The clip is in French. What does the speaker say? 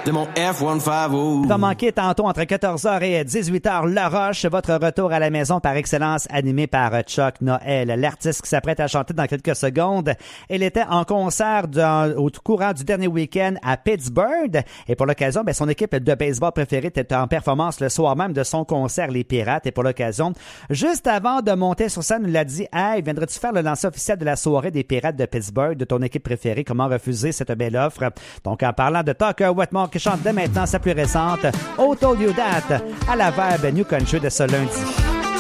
de mon F-150. T'as manqué tantôt entre 14h et 18h, La Roche, votre retour à la maison par excellence, animé par Chuck Noël. L'artiste qui s'apprête à chanter dans quelques secondes, elle était en concert au courant du dernier week-end à Pittsburgh. Et pour l'occasion, son équipe de baseball préférée était en performance le soir même de son concert, les Pirates. Et pour l'occasion, juste avant de monter sur scène, il a dit « Hey, viendrais-tu faire le lancer officiel de la soirée des Pirates de Pittsburgh, de ton équipe préférée? Comment refuser cette belle offre? » Donc, en parlant de Tucker Whitmore qui chante dès maintenant sa plus récente « Oh Told You That » à la Vibe New Country de ce lundi.